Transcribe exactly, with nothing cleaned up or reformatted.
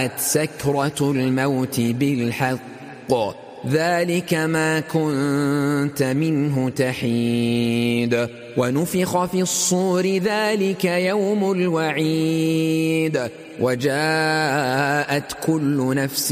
وجاءت سكرة الموت بالحق ذلك ما كنت منه تحيد ونفخ في الصور ذلك يوم الوعيد وجاءت كل نفس